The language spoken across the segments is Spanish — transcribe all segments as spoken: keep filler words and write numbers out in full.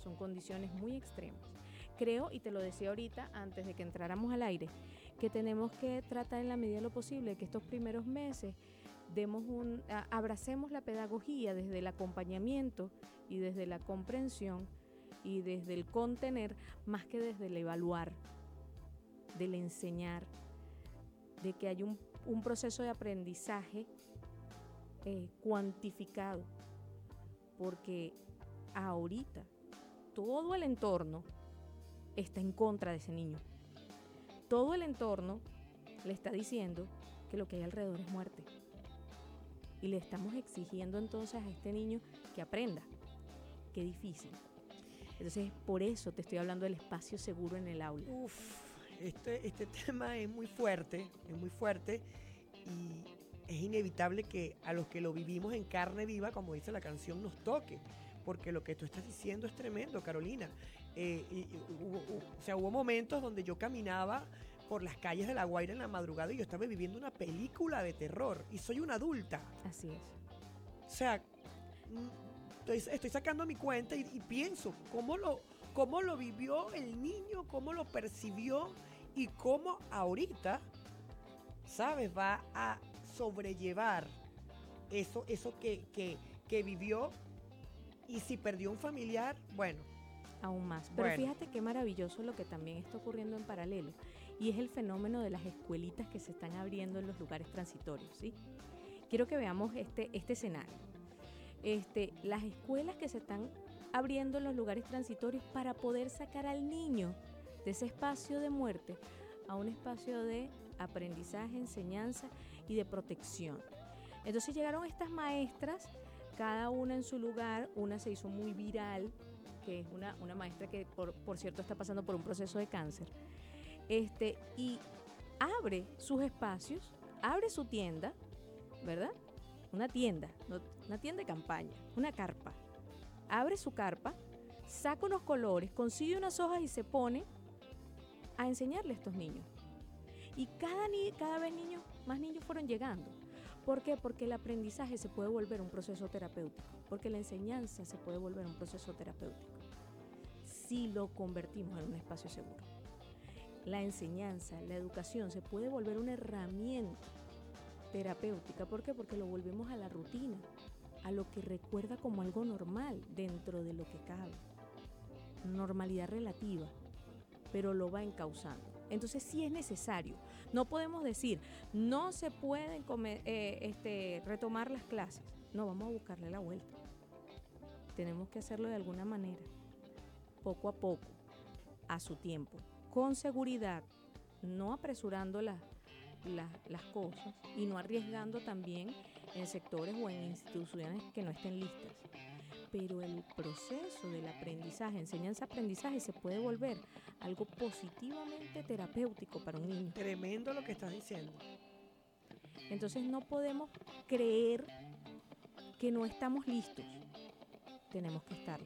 son condiciones muy extremas. Creo, y te lo decía ahorita antes de que entráramos al aire, que tenemos que tratar en la medida de lo posible que estos primeros meses demos un, a, abracemos la pedagogía desde el acompañamiento y desde la comprensión y desde el contener, más que desde el evaluar, del enseñar, de que hay un, un proceso de aprendizaje eh, cuantificado, porque ahorita todo el entorno está en contra de ese niño. Todo el entorno le está diciendo que lo que hay alrededor es muerte. Y le estamos exigiendo entonces a este niño que aprenda. Qué difícil. Entonces, por eso te estoy hablando del espacio seguro en el aula. Uf, este, este tema es muy fuerte, es muy fuerte y es inevitable que a los que lo vivimos en carne viva, como dice la canción, nos toque. Porque lo que tú estás diciendo es tremendo, Carolina. Eh, y, y, hubo, hubo, o sea, hubo momentos donde yo caminaba por las calles de La Guaira en la madrugada y yo estaba viviendo una película de terror y soy una adulta. Así es. O sea, estoy, estoy sacando mi cuenta y, y pienso cómo lo, cómo lo vivió el niño, cómo lo percibió y cómo ahorita, ¿sabes? Va a sobrellevar eso, eso que, que, que vivió. Y si perdió un familiar, bueno. Aún más. Pero bueno, fíjate qué maravilloso lo que también está ocurriendo en paralelo. Y es el fenómeno de las escuelitas que se están abriendo en los lugares transitorios, ¿sí? Quiero que veamos este, este escenario. Este, las escuelas que se están abriendo en los lugares transitorios para poder sacar al niño de ese espacio de muerte a un espacio de aprendizaje, enseñanza y de protección. Entonces llegaron estas maestras, cada una en su lugar. Una se hizo muy viral, que es una, una maestra que por, por cierto está pasando por un proceso de cáncer, este, y abre sus espacios, abre su tienda, ¿verdad? Una tienda, no, una tienda de campaña, una carpa. Abre su carpa, saca unos colores, consigue unas hojas y se pone a enseñarle a estos niños. Y cada, ni, cada vez niños, más niños fueron llegando. ¿Por qué? Porque el aprendizaje se puede volver un proceso terapéutico, porque la enseñanza se puede volver un proceso terapéutico si lo convertimos en un espacio seguro. La enseñanza, la educación se puede volver una herramienta terapéutica. ¿Por qué? Porque lo volvemos a la rutina, a lo que recuerda como algo normal dentro de lo que cabe. Normalidad relativa, pero lo va encauzando. Entonces sí es necesario. No podemos decir, no se pueden comer, eh, este, retomar las clases. No, vamos a buscarle la vuelta. Tenemos que hacerlo de alguna manera, poco a poco, a su tiempo, con seguridad, no apresurando la, la, las cosas y no arriesgando también en sectores o en instituciones que no estén listas. Pero el proceso del aprendizaje, enseñanza-aprendizaje, se puede volver algo positivamente terapéutico para un niño. Tremendo lo que estás diciendo. Entonces no podemos creer que no estamos listos. Tenemos que estarlo.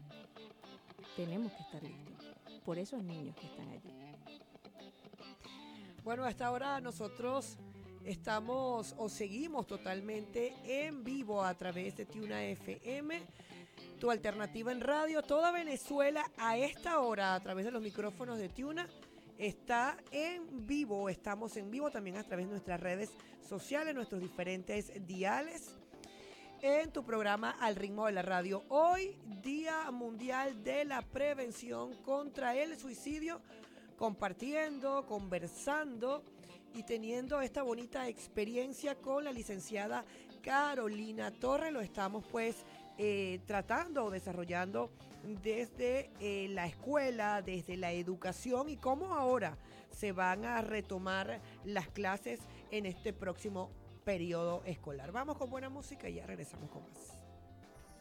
Tenemos que estar listos por esos niños que están allí. Bueno, hasta ahora nosotros estamos o seguimos totalmente en vivo a través de Tiuna F M, tu alternativa en radio. Toda Venezuela a esta hora a través de los micrófonos de Tiuna está en vivo. Estamos en vivo también a través de nuestras redes sociales, nuestros diferentes diales, en tu programa Al Ritmo de la Radio. Hoy, Día Mundial de la Prevención contra el Suicidio, compartiendo, conversando y teniendo esta bonita experiencia con la licenciada Carolina Torres. Lo estamos pues eh, tratando o desarrollando desde eh, la escuela, desde la educación y cómo ahora se van a retomar las clases en este próximo periodo escolar. Vamos con buena música y ya regresamos con más.